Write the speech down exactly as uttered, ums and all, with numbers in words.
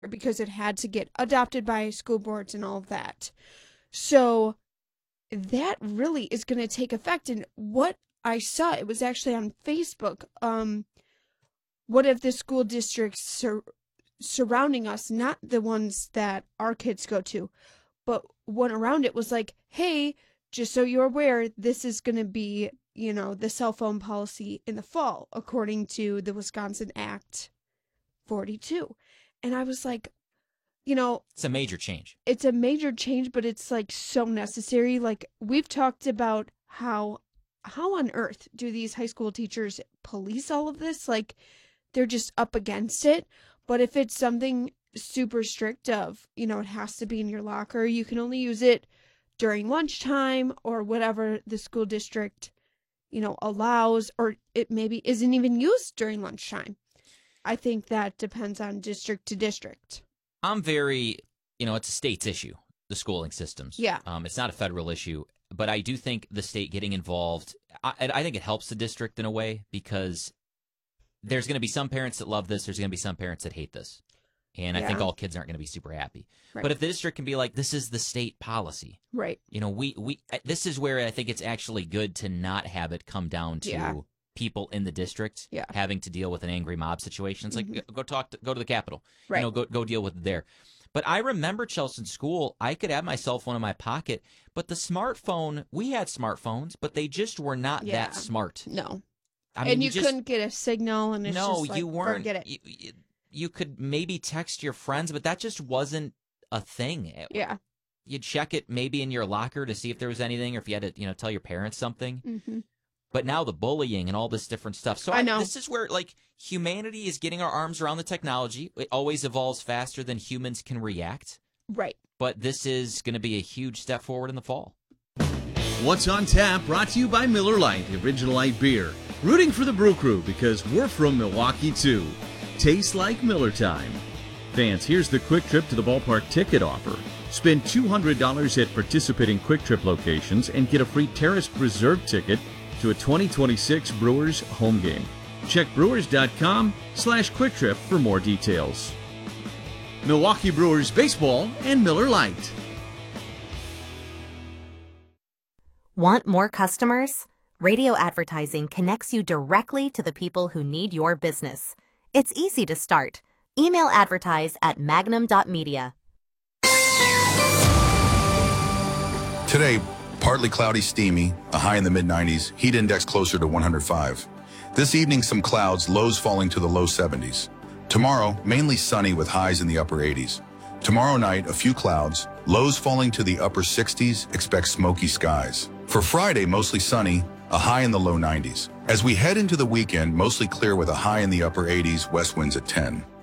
because it had to get adopted by school boards and all of that. So that really is going to take effect. And what I saw, it was actually on Facebook, um, one of the school districts sur- surrounding us, not the ones that our kids go to, but one around it was like, hey, just so you're aware, this is going to be, you know, the cell phone policy in the fall, according to the Wisconsin Act forty-two. And I was like, you know, it's a major change. It's a major change, but it's like so necessary. Like, we've talked about how, how on earth do these high school teachers police all of this? Like, they're just up against it. But if it's something super strict of, you know, it has to be in your locker, you can only use it during lunchtime or whatever the school district, you know, allows, or it maybe isn't even used during lunchtime. I think that depends on district to district. I'm very, you know, it's a state's issue, the schooling systems. Yeah. Um, it's not a federal issue, but I do think the state getting involved, I, I think it helps the district in a way, because there's going to be some parents that love this. There's going to be some parents that hate this. And I Yeah. think all kids aren't going to be super happy. Right. But if the district can be like, this is the state policy. Right. You know, we, we this is where I think it's actually good to not have it come down to Yeah. people in the district Yeah. having to deal with an angry mob situation. It's like, Mhm. go talk to, go to the Capitol. Right. You know, go go deal with it there. But I remember, Chelsea, in school, I could have my cell phone in my pocket, but the smartphone, we had smartphones, but they just were not Yeah. that smart. No. I mean, and you, you just, couldn't get a signal, and it's no, just like, you weren't. forget it. You, you, you could maybe text your friends, but that just wasn't a thing. It- Yeah. You'd check it maybe in your locker to see if there was anything, or if you had to, you know, tell your parents something. Mm-hmm. But now the bullying and all this different stuff. So I, I know. this is where, like, humanity is getting our arms around the technology. It always evolves faster than humans can react. Right. But this is going to be a huge step forward in the fall. What's on Tap, brought to you by Miller Lite, Original Light Beer. Rooting for the Brew Crew because we're from Milwaukee too. Tastes like Miller time. Fans, here's the Quick Trip to the Ballpark ticket offer. Spend two hundred dollars at participating Quick Trip locations and get a free Terrace Preserve ticket to a twenty twenty-six Brewers home game. Check brewers.com slash Quick Trip for more details. Milwaukee Brewers Baseball and Miller Lite. Want more customers? Radio advertising connects you directly to the people who need your business. It's easy to start. Email advertise at magnum dot media. Today, partly cloudy, steamy, a high in the mid nineties, heat index closer to one hundred five. This evening, some clouds, lows falling to the low seventies. Tomorrow, mainly sunny with highs in the upper eighties. Tomorrow night, a few clouds, lows falling to the upper sixties, expect smoky skies. For Friday, mostly sunny, a high in the low nineties. As we head into the weekend, mostly clear with a high in the upper eighties, west winds at ten.